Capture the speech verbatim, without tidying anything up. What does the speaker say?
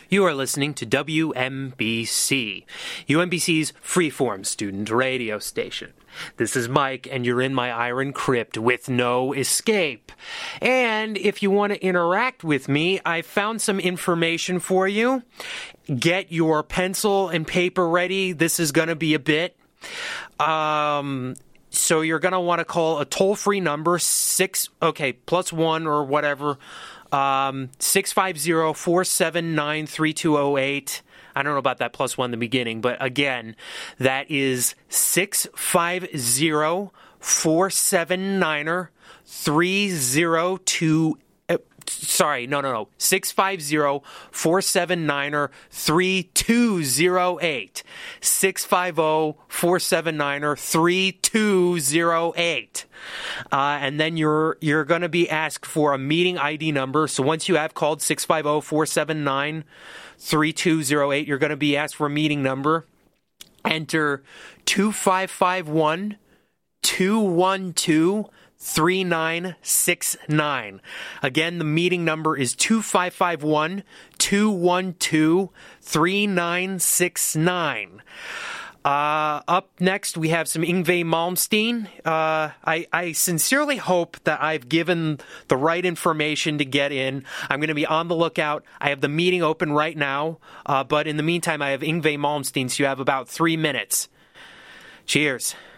You are listening to W M B C, U M B C's freeform student radio station. This is Mike, and you're in my iron crypt with no escape. And if you want to interact with me, I found some information for you. Get your pencil and paper ready. This is going to be a bit. Um... So you're going to want to call a toll-free number, six, okay, plus one or whatever, um, six five zero, four seven nine, three two zero eight. I don't know about that plus one in the beginning, but again, that is six five zero, four seven nine, three zero two eight. Sorry, no, no, no. six five zero, four seven nine, three two zero eight. six five zero, four seven nine, three two zero eight. Uh, and then you're you're going to be asked for a meeting I D number. So once you have called six five zero, four seven nine, three two zero eight, you're going to be asked for a meeting number. Enter two five five one, two one two, three nine six nine. Again, the meeting number is two five five one, two one two, three nine six nine. Uh, up next, we have some Yngwie Malmsteen. Uh, I, I sincerely hope that I've given the right information to get in. I'm going to be on the lookout. I have the meeting open right now, uh, but in the meantime, I have Yngwie Malmsteen, so you have about three minutes. Cheers.